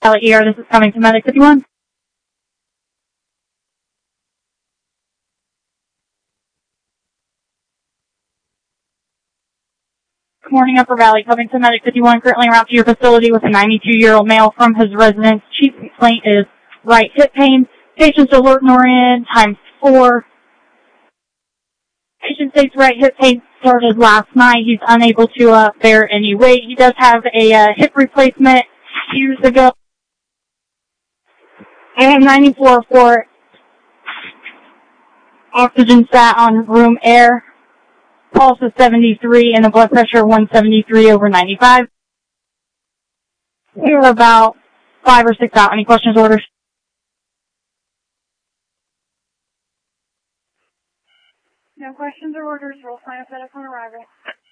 ER, this is coming to Medic 51. Good morning, Upper Valley, coming to Medic 51, currently around to your facility with a 92-year-old male from his residence. Chief complaint is right hip pain. Patient's alert and oriented, times 4. Patient states right hip pain started last night. He's unable to bear any weight. He does have a hip replacement years ago. And 94 for oxygen sat on room air. Pulse is 73 and the blood pressure 173/95. We were about 5 or 6 out. Any questions, orders? No questions or orders. We'll sign up on arrival.